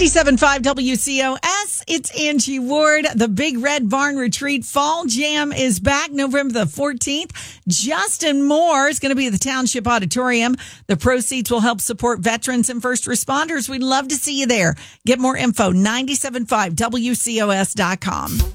97.5 WCOS. It's Angie Ward. The Big Red Barn Retreat Fall Jam is back November the 14th. Justin Moore is going to be at the Township Auditorium. The proceeds will help support veterans and first responders. We'd love to see you there. Get more info, 97.5WCOS.com.